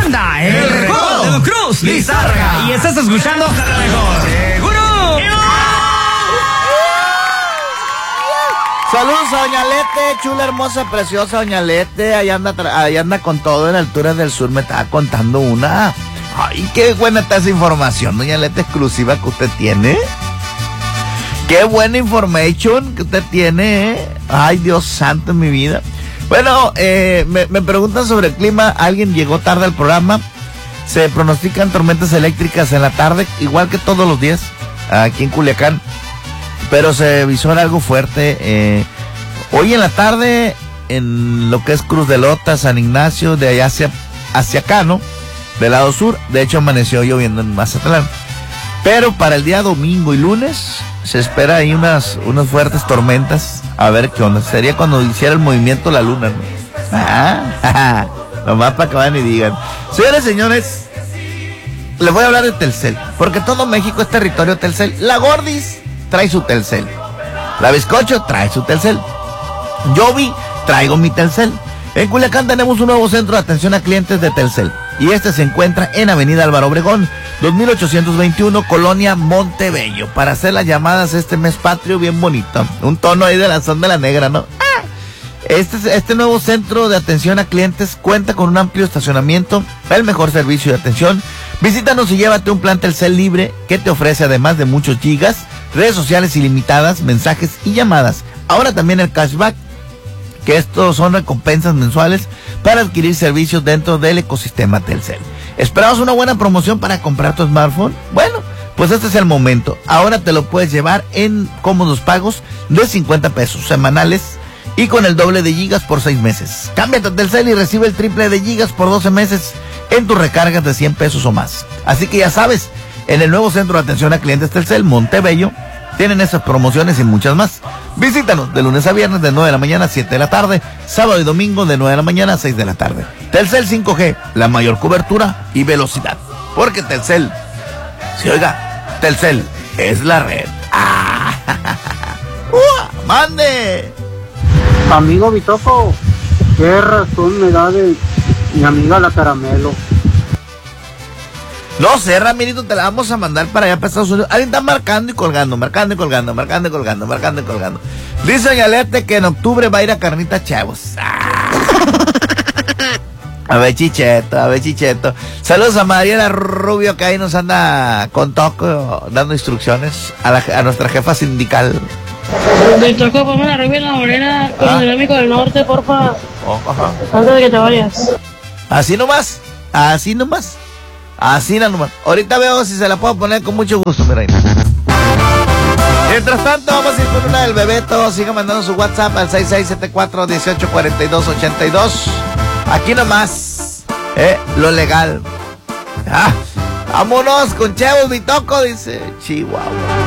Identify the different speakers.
Speaker 1: banda, el recodo de Don Cruz Lizárraga. Y estás escuchando la mejor. ¡Seguro!
Speaker 2: Saludos a Doña Lete, chula, hermosa, preciosa Doña Lete. Ahí anda con todo en Alturas del Sur. Me estaba contando una. Ay, qué buena está esa información, Doña Lete, exclusiva que usted tiene. Qué buena information que usted tiene, ¿eh? Ay, Dios santo en mi vida. Bueno, me preguntan sobre el clima. Alguien llegó tarde al programa. Se pronostican tormentas eléctricas en la tarde, igual que todos los días, aquí en Culiacán. Pero se visora algo fuerte. Hoy en la tarde, en lo que es Cruz de Lota, San Ignacio, de allá hacia acá, ¿no? Del lado sur. De hecho, amaneció lloviendo en Mazatlán. Pero para el día domingo y lunes se espera ahí unas fuertes tormentas. A ver qué onda. Sería cuando hiciera el movimiento la luna, ¿no? Nomás para que vayan y digan. Señores, señores, les voy a hablar de Telcel. Porque todo México es territorio Telcel. La Gordis trae su Telcel. La Bizcocho trae su Telcel. Yo traigo mi Telcel. En Culiacán tenemos un nuevo centro de atención a clientes de Telcel. Y este se encuentra en Avenida Álvaro Obregón, 2821, Colonia Montebello. Para hacer las llamadas este mes patrio bien bonito. Un tono ahí de la zona de la negra, ¿no? Este nuevo centro de atención a clientes cuenta con un amplio estacionamiento, el mejor servicio de atención. Visítanos y llévate un plan Telcel libre que te ofrece, además de muchos gigas, redes sociales ilimitadas, mensajes y llamadas. Ahora también el cashback, que estos son recompensas mensuales para adquirir servicios dentro del ecosistema Telcel. ¿Esperabas una buena promoción para comprar tu smartphone? Bueno, pues este es el momento. Ahora te lo puedes llevar en cómodos pagos de 50 pesos semanales y con el doble de gigas por 6 meses. Cámbiate a Telcel y recibe el triple de gigas por 12 meses en tus recargas de 100 pesos o más. Así que ya sabes, en el nuevo centro de atención a clientes Telcel, Montebello, tienen esas promociones y muchas más. Visítanos de lunes a viernes de 9 de la mañana a 7 de la tarde, sábado y domingo de 9 de la mañana a 6 de la tarde. Telcel 5G, la mayor cobertura y velocidad. Porque Telcel, si oiga, Telcel es la red. ¡Mande!
Speaker 3: Amigo Bitoco, qué razón me da de mi amiga la Caramelo.
Speaker 2: No sé, Ramirito, te la vamos a mandar para allá, para Estados Unidos. Alguien está marcando y colgando. Dice Doña Lete que en octubre va a ir a Carnita Chavos. A ver, Chicheto. Saludos a Mariela Rubio, que ahí nos anda con toco, dando instrucciones a nuestra jefa sindical.
Speaker 4: Bitoco, ponme la rubia en la morena con el dinámico del norte, porfa. Antes de que te vayas.
Speaker 2: Así nomás. Ahorita veo si se la puedo poner con mucho gusto, mi reina. Mientras tanto, vamos a ir con una del Bebeto. Siga mandando su WhatsApp al 6674-184282. Aquí nomás, lo legal. Vámonos con Chevos Bitoco, dice Chihuahua.